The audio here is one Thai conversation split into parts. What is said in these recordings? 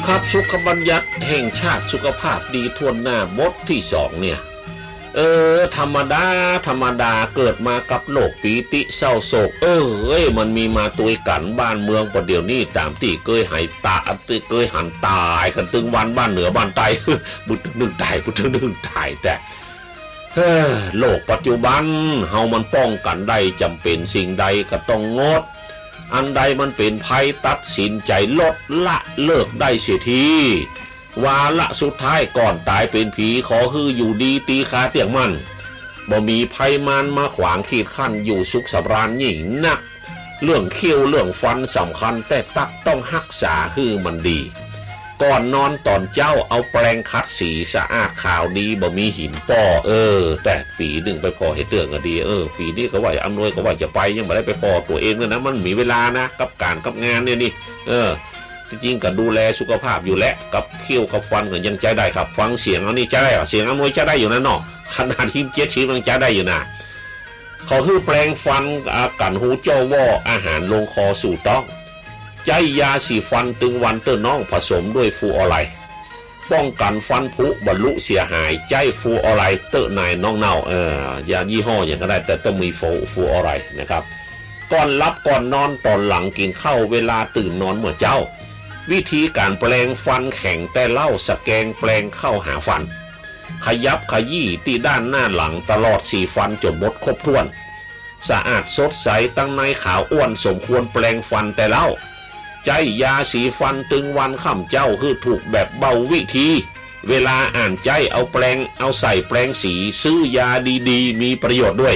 ครับสุขบัญญัติแห่งชาติสุขภาพดีทั่วหน้าบทที่2เนี่ยธรรมดาเกิดมากับโลกปีติเศร้าโศกมันมีมาตุยกันบ้านเมืองประเดี๋ยวนี้ตามที่เคยหายตาเคยหันตายกันตึงวันบ้านเหนือบ้านใต้บุตรนึงตายบุตรนึงตายแต่โลกปัจจุบันเฮามันป้องกันได้จำเป็นสิ่งใดก็ต้องงดอันใดมันเป็นภัยตัดสินใจลดละเลิกได้เสียทีวาระสุดท้ายก่อนตายเป็นผีขอฮืออยู่ดีตีขาเตียงมันบ่มีภัยมันมาขวางขีดขั้นอยู่สุขสำราญยิ่งนักเรื่องเขี้ยวเรื่องฟันสำคัญแต่ตักต้องรักษาฮือมันดีก่อนนอนตอนเจ้าเอาแปรงคัดสีสะอาดขาวดีบ่มีหินป้อแต่ปีหนึ่งไปพอให้เตือนก็ดีปีนี้ก็ว่าอำนวยก็ว่าจะไปยังไม่ได้ไปพอตัวเองเลยนะมันมีเวลานะกับการกับงานเนี่ยนี่จริงๆก็ดูแลสุขภาพอยู่แล้วกับเขี้ยวกับฟันก็ยังใจได้ครับฟังเสียงเอานี่ใจได้เสียงอำนวยใจได้อยู่นะเนาะขนาดหิมเจ็ดชีมันใจได้อยู่นะเขาคือแปรงฟันกันหูเจ้าว่าอาหารลงคอสู่ต้องใจยาสีฟันตึงวันเตอร์น้องผสมด้วยฟูออไรป้องกันฟันผุบรรลุเสียหายใจฟูออไรเตอร์นายน้องเน่ายายี่ห้ออย่างก็ได้แต่ต้องมีฟูออไรนะครับก่อนรับก่อนนอนตอนหลังกินข้าวเวลาตื่นนอนเมื่อเจ้าวิธีการแปลงฟันแข็งแต่เล่าสแกงแปลงเข้าหาฟันขยับขยี้ที่ด้านหน้าหลังตลอดสี่ฟันจนหมดครบถ้วนสะอาดสดใสตั้งในขาวอ้วนสมควรแปลงฟันแต่เล่าใจยาสีฟันตึงวันค่ำเจ้าคือถูกแบบเบาวิธีเวลาอ่านใจเอาแปลงเอาใส่แปลงสีซื้อยาดีๆมีประโยชน์ด้วย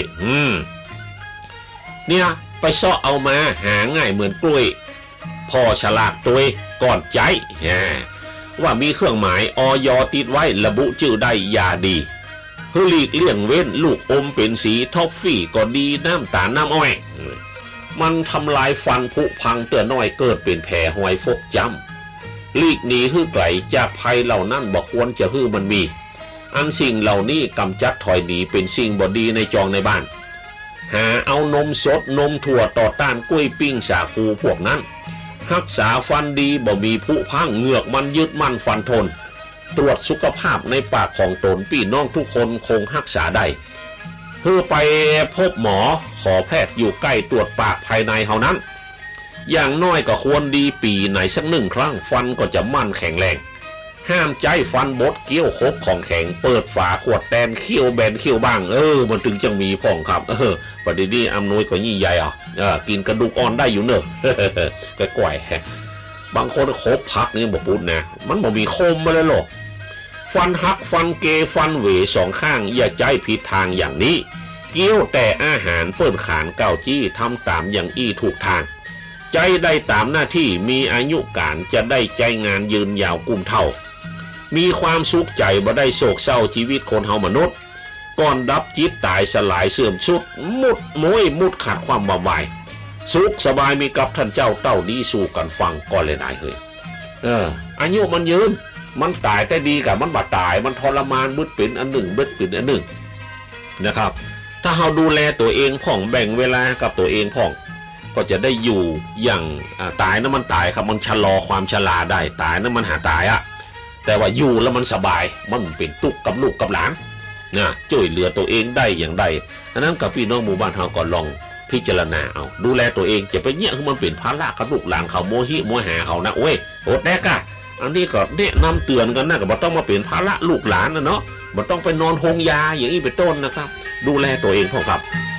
เนี่ยไปซ่อเอามาหาง่ายเหมือนกล้วยพอฉลากตัวก่อนใจว่ามีเครื่องหมายอย.ติดไว้ระบุชื่อได้ยาดีเพื่อหลีกเลี่ยงเว้นลูกอมเป็นสีท็อฟฟี่ก็ดีน้ำตาลน้ำอ้อยมันทำลายฟันผุพังเตือนน้อยเกิดเป็นแผลหอยฟกจำหลีกหนีฮือไกลจากภัยเหล่านั้นบ่ควรจะฮือมันมีอันสิ่งเหล่านี้กำจัดถอยหนีเป็นสิ่งบ่ดีในจองในบ้านหาเอานมสดนมถั่วต่อต้านกล้วยปิ้งสาคูพวกนั้นรักษาฟันดีบ่มีผุพังเหงือกมันยึดมั่นฟันทนตรวจสุขภาพในปากของตนพี่น้องทุกคนคงรักษาได้เพื่อไปพบหมอขอแพทย์อยู่ใกล้ตรวจปากภายในเท่านั้นอย่างน้อยก็ควรดีปีไหนสัก1 ครั้งฟันก็จะมั่นแข็งแรงห้ามใจฟันบดเกี้ยวคบของแข็งเปิดฝาขวดแตนเขี้ยวแบนเขี้ยวบ้างมันถึงจะมีพ่องครับประเดี๋ยวนี้อำนวยก็ยี่ใหญ่กินกระดูกอ่อนได้อยู่เนอะก็ก่อยบางคนคบพักนี่บอกพูดนะมันบอกมีคมมาเลยหรอกฟันหักฟันเกฟันเหว2 ข้างอย่าใจผิดทางอย่างนี้เกี้ยวแต่อาหารเปิ้นขานเก้าจี้ทำตามอย่างอี้ถูกทางใจได้ตามหน้าที่มีอายุการจะได้ใจงานยืนยาวกุมเท่ามีความสุขใจบ่ได้โศกเศร้าชีวิตคนเฮามนุษย์ก่อนดับจิตตายสลายเสื่อมสุดมุดม้วยมุดขาดความบ่าวายสุขสบายมีกับท่านเจ้าเต้าดีสู่กันฟังก่อนเลยนายเฮ้ยอายุมันยืนมันตายแต่ดีกับมันบาดตายมันทรมานบึดเป็นอันหนึ่งบึดเป็นอันหนึ่งนะครับถ้าเราดูแลตัวเองพ่องแบ่งเวลากับตัวเองพ่องก็จะได้อยู่อย่างตายนั้นมันตายครับมันชะลอความชราได้ตายนั้นมันหาตายแต่ว่าอยู่แล้วมันสบายมันเป็นตุกกับลูกกับหลานนะช่วยเหลือตัวเองได้อย่างใดฉะนั้นกับพี่น้องหมู่บ้านเราก็ลองพิจารณาเอาดูแลตัวเองจะไปเนี้ยคือมันเป็นภาระกับลูกหลานเขาโมหิโมหาเขานะโอ้ยโอดแดกอะอันนี้ก็แนะนำเตือนกันนะก็บ่ต้องมาเป็นภาระลูกหลานนะเนาะบ่ต้องไปนอนโฮงยาอย่างนี้เป็นต้นนะครับดูแลตัวเองพ่อครับ